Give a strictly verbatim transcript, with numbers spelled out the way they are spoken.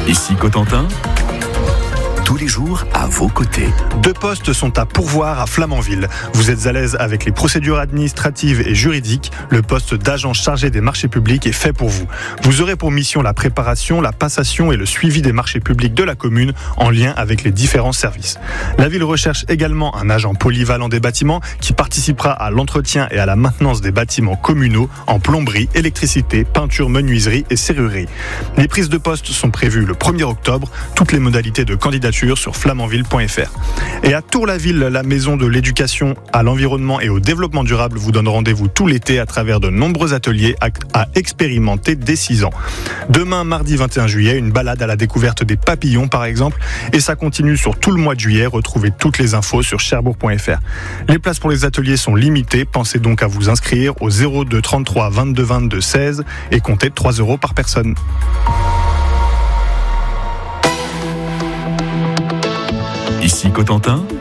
Ici Cotentin, tous les jours à vos côtés. Deux postes sont à pourvoir à Flamanville. Vous êtes à l'aise avec les procédures administratives et juridiques. Le poste d'agent chargé des marchés publics est fait pour vous. Vous aurez pour mission la préparation, la passation et le suivi des marchés publics de la commune en lien avec les différents services. La ville recherche également un agent polyvalent des bâtiments qui participera à l'entretien et à la maintenance des bâtiments communaux en plomberie, électricité, peinture, menuiserie et serrurerie. Les prises de poste sont prévues le premier octobre. Toutes les modalités de candidature sur flamanville point f r. Et à Tour-la-Ville, la maison de l'éducation à l'environnement et au développement durable vous donne rendez-vous tout l'été à travers de nombreux ateliers à, à expérimenter dès six ans. Demain, mardi vingt et un juillet, une balade à la découverte des papillons par exemple, et ça continue sur tout le mois de juillet. Retrouvez toutes les infos sur cherbourg point f r. Les places pour les ateliers sont limitées, pensez donc à vous inscrire au zéro deux trente-trois vingt-deux vingt-deux seize et comptez trois euros par personne. Ici Cotentin.